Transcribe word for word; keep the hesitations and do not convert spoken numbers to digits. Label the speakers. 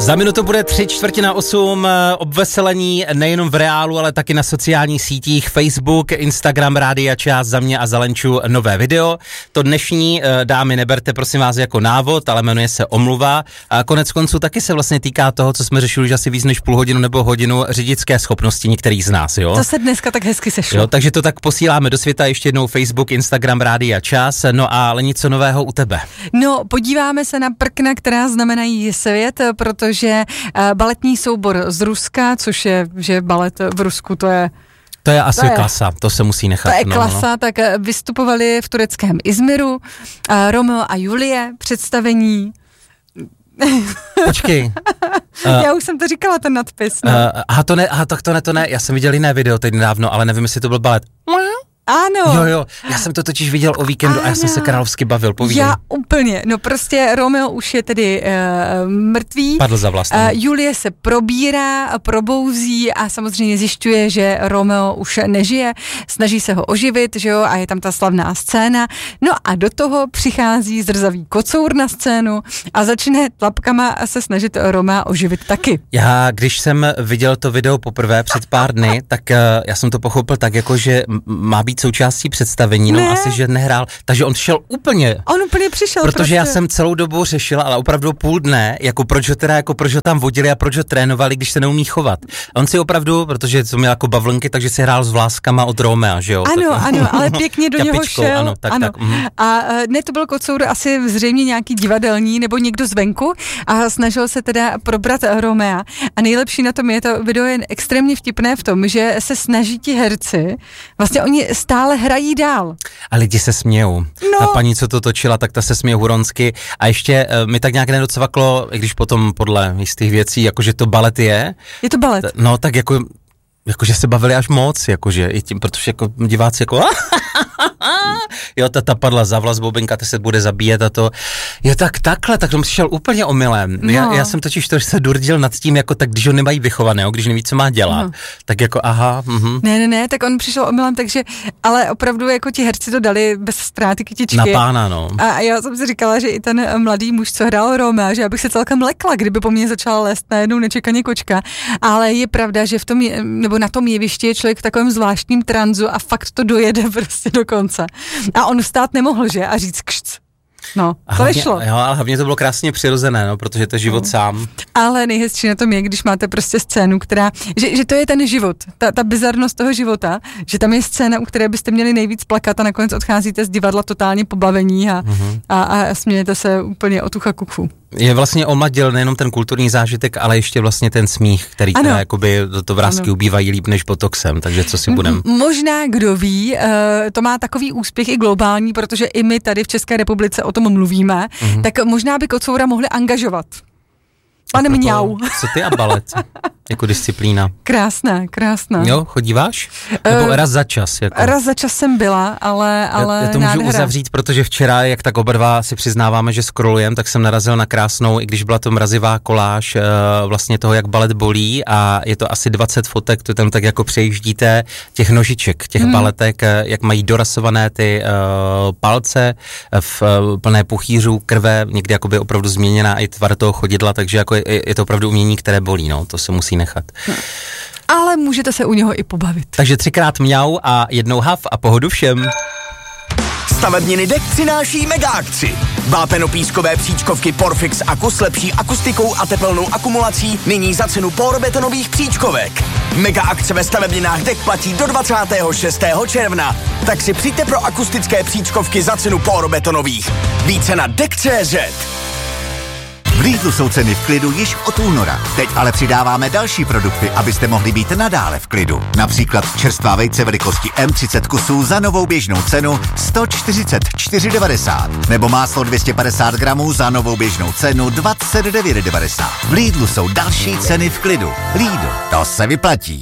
Speaker 1: Za minutu bude tři čtvrtě na osm, obveselení nejenom v reálu, ale taky na sociálních sítích, Facebook, Instagram, Rádia Čas, za mě a za Lenču nové video. To dnešní, dámy, neberte prosím vás jako návod, ale jmenuje se Omluva. A konec konců taky se vlastně týká toho, co jsme řešili už asi víc než půl hodinu nebo hodinu, řidičské schopnosti některých z nás, jo?
Speaker 2: To se dneska tak hezky sešlo.
Speaker 1: Jo, takže to tak posíláme do světa, ještě jednou Facebook, Instagram, Rádia Čas. No a Leni, co nového u tebe?
Speaker 2: No, podíváme se na prkna, která znamenají svět, protože že baletní soubor z Ruska, což je, že balet v Rusku, to je...
Speaker 1: To je asi to je, klasa, to se musí nechat.
Speaker 2: To je
Speaker 1: no,
Speaker 2: klasa,
Speaker 1: no.
Speaker 2: Tak vystupovali v tureckém Izmiru, Romeo a Julie, představení...
Speaker 1: Počkej.
Speaker 2: Uh, já už jsem to říkala, ten nadpis. No.
Speaker 1: Uh, aha, to ne, aha, tak to ne, to ne, já jsem viděl jiné video teď nedávno, ale nevím, jestli to byl balet.
Speaker 2: Ano.
Speaker 1: Jo, jo, já jsem to totiž viděl o víkendu ano. A já jsem se královsky bavil, povídej.
Speaker 2: Já úplně, no prostě Romeo už je tedy uh, mrtvý.
Speaker 1: Padl za vlast. Uh,
Speaker 2: Julie se probírá, probouzí a samozřejmě zjišťuje, že Romeo už nežije, snaží se ho oživit, že jo, a je tam ta slavná scéna. No a do toho přichází zrzavý kocour na scénu a začne tlapkama se snažit Romea oživit taky.
Speaker 1: Já, když jsem viděl to video poprvé před pár dny, tak uh, já jsem to pochopil tak, jako že má být součástí představení, no
Speaker 2: ne.
Speaker 1: asi, že nehrál, takže on šel úplně.
Speaker 2: On úplně přišel.
Speaker 1: Protože
Speaker 2: prostě.
Speaker 1: Já jsem celou dobu řešila, ale opravdu půl dne, jako proč ho teda, jako proč ho tam vodili a proč ho trénovali, když se neumí chovat. On si opravdu, protože to měl jako bavlnky, takže si hrál s vláskama od Romea, že jo?
Speaker 2: Ano,
Speaker 1: tak,
Speaker 2: ano, ale pěkně do něho šel.
Speaker 1: Ano, tak,
Speaker 2: ano.
Speaker 1: tak. Mm.
Speaker 2: A ne, to byl kocour asi zřejmě nějaký divadelní nebo někdo zvenku a snažil se teda probrat Romea. A nejlepší na tom je, to video je extrémně vtipné v tom, že se snaží ti herci, vlastně oni stále hrají dál.
Speaker 1: A lidi se smějou.
Speaker 2: No.
Speaker 1: Ta paní, co to točila, tak ta se směje huronsky. A ještě uh, mi tak nějak nedocvaklo, i když potom podle jistých věcí, jakože to balet je.
Speaker 2: Je to balet.
Speaker 1: No tak jako, jakože se bavili až moc, jakože, i tím, protože jako diváci jako jo, ta, ta padla za vlas, bobinka, ta se bude zabíjet a to, jo, tak takhle, tak jsem přišel úplně omylem. No. Já, já jsem totiž to, že se durdil nad tím, jako tak, když ho nemají vychovaného, když neví, co má dělat, no. Tak jako aha, mhm.
Speaker 2: Ne, ne, ne, tak on přišel omylem, takže, ale opravdu jako ti herci to dali bez ztráty kytičky.
Speaker 1: Na pána, no.
Speaker 2: A já jsem si říkala, že i ten mladý muž, co hrál Romea, že já bych se celkem lekla, kdyby po mně začala lézt najednou nečekaně kočka, ale je pravda, že v tom, je, nebo na tom jevišti je člověk v takovém zvláštním tranzu a fakt to dojede prostě do konce. A on vstát nemohl, že? A říct kšc. No, to
Speaker 1: hlavně,
Speaker 2: nešlo.
Speaker 1: Jo, ale hlavně to bylo krásně přirozené, no, protože to je život no. sám.
Speaker 2: Ale nejhezčí na tom je, když máte prostě scénu, která, že, že to je ten život, ta, ta bizarnost toho života, že tam je scéna, u které byste měli nejvíc plakat a nakonec odcházíte z divadla totálně pobavení a, uh-huh. a, a smějete se úplně od ucha ku uchu.
Speaker 1: Je vlastně omladil nejenom ten kulturní zážitek, ale ještě vlastně ten smích, který teda jakoby to vrásky ano. ubývají líp než botoxem, takže co si budem.
Speaker 2: M- možná, kdo ví, to má takový úspěch i globální, protože i my tady v České republice o tom mluvíme, mm-hmm. tak možná by kocoura mohli angažovat. Pane Mňau.
Speaker 1: Co ty a balet? Jako disciplína.
Speaker 2: Krásná, krásná.
Speaker 1: Jo, chodíváš? Nebo uh, raz za čas? Jako?
Speaker 2: Raz za čas jsem byla, ale, ale
Speaker 1: já, já to můžu
Speaker 2: nádhera.
Speaker 1: uzavřít, protože včera, jak tak oba dva si přiznáváme, že scrollujem, tak jsem narazil na krásnou, i když byla to mrazivá koláž uh, vlastně toho, jak balet bolí a je to asi dvacet fotek, to tam tak jako přejíždíte těch nožiček, těch hmm. baletek, jak mají dorasované ty uh, palce v uh, plné puchýřů, krve, někdy jakoby opravdu změněná i tvar toho chodidla, takže jako je, je to opravdu umění, které bolí, no, to se musí nechat.
Speaker 2: No. Ale můžete se u něho i pobavit.
Speaker 1: Takže třikrát mňau a jednou hav a pohodu všem.
Speaker 3: Stavebniny Dek přináší mega akci. Vápenopískové příčkovky Porfix Aku s lepší akustikou a tepelnou akumulací nyní za cenu porbetonových příčkovek. Mega akce ve stavebninách Dek platí do dvacátého šestého června. Tak si přijďte pro akustické příčkovky za cenu porbetonových. Více na dek tečka cé zet.
Speaker 4: V Lidlu jsou ceny v klidu již od února. Teď ale přidáváme další produkty, abyste mohli být nadále v klidu. Například čerstvá vejce velikosti M třicet kusů za novou běžnou cenu sto čtyřicet čtyři devadesát. Nebo máslo dvě stě padesát gramů za novou běžnou cenu dvacet devět devadesát. V Lidlu jsou další ceny v klidu. Lidl, to se vyplatí.